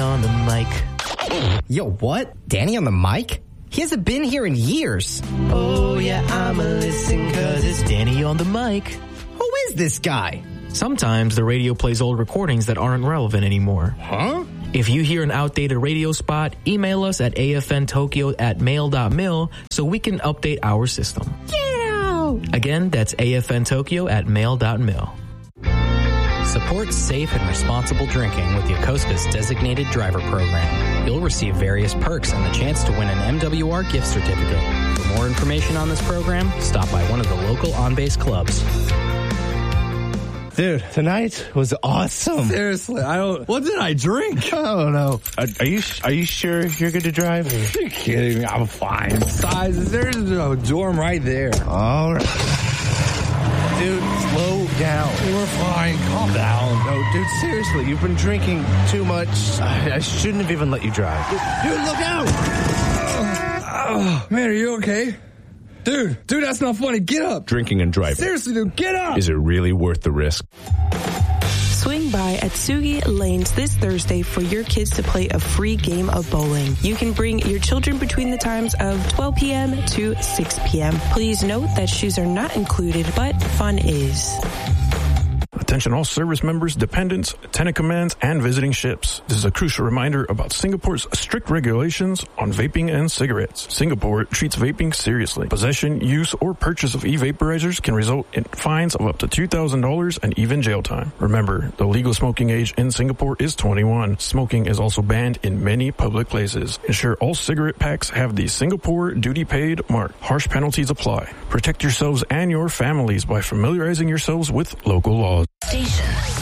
on the mic. Yo, what? Danny on the mic? He hasn't been here in years. Oh yeah, I'ma listen cause it's Danny on the mic. Who is this guy? Sometimes the radio plays old recordings that aren't relevant anymore. Huh? If you hear an outdated radio spot, email us at afntokyo@mail.mil so we can update our system. Yeah! Again, that's afntokyo@mail.mil. Support safe and responsible drinking with Yokosuka's designated driver program. You'll receive various perks and the chance to win an MWR gift certificate. For more information on this program, stop by one of the local on-base clubs. Dude, tonight was awesome. Seriously, what did I drink? I don't know. Are you sure you're good to drive? You're kidding me. I'm fine. Besides, there's a dorm right there. All right. Dude, slow down. We're fine. Calm down. No, dude, seriously, you've been drinking too much. I shouldn't have even let you drive. Dude, look out! Man, are you okay? Dude, that's not funny. Get up. Drinking and driving. Seriously, dude, get up. Is it really worth the risk? Swing by Atsugi Lanes this Thursday for your kids to play a free game of bowling. You can bring your children between the times of 12 p.m. to 6 p.m. Please note that shoes are not included, but fun is. Attention all service members, dependents, tenant commands, and visiting ships. This is a crucial reminder about Singapore's strict regulations on vaping and cigarettes. Singapore treats vaping seriously. Possession, use, or purchase of e-vaporizers can result in fines of up to $2,000 and even jail time. Remember, the legal smoking age in Singapore is 21. Smoking is also banned in many public places. Ensure all cigarette packs have the Singapore duty paid mark. Harsh penalties apply. Protect yourselves and your families by familiarizing yourselves with local laws. Station